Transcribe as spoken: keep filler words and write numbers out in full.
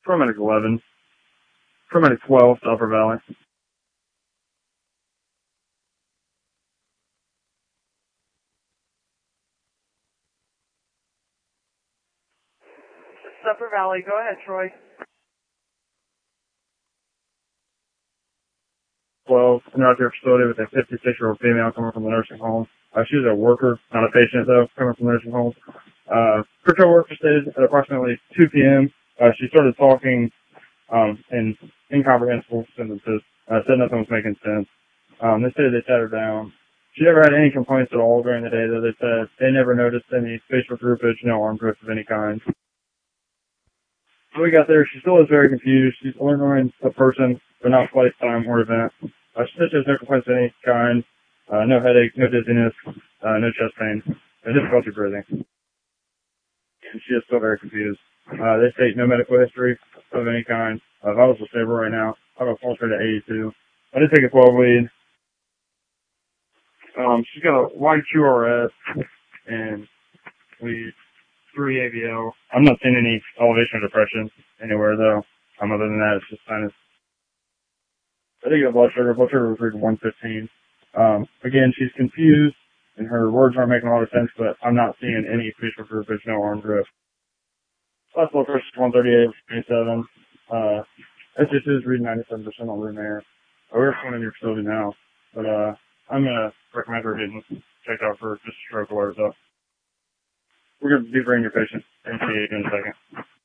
Paramedic eleven. Paramedic twelve, Upper Valley. Upper Valley. Go ahead, Troy. twelve, in our facility with a fifty-six-year-old female coming from the nursing home. Uh, she was a worker, not a patient, though, coming from the nursing home. Uh, patrol worker stated at approximately two p.m. Uh, she started talking um, in incomprehensible sentences. Uh, said nothing was making sense. Um, they said they sat her down. She never had any complaints at all during the day, though they said they never noticed any facial groupage, no arm drift of any kind. When we got there, she still was very confused. She's learning a person, but not flight time or event. Uh, she said she has no complaints of any kind, uh, no headache, no dizziness, uh, no chest pain, no difficulty breathing. And she is still very confused. Uh, they state no medical history of any kind. Uh, vitals are stable right now. I have a pulse rate at eighty-two. I did take a twelve lead. Um, she's got a wide Q R S and we three A B L. I'm not seeing any elevation or depression anywhere though. Um, other than that, it's just sinus. I did get a blood sugar. Blood sugar was reading one fifteen. Um, again, she's confused and her words aren't making a lot of sense, but I'm not seeing any facial groupage, no arm drift. Last blood pressure is one thirty-eight, twenty-seven. Uh, S H is reading ninety-seven percent on room air. Uh, we're going in your facility now, but uh, I'm gonna recommend her getting checked out for just stroke alert though. We're gonna be bringing your patient in in a second.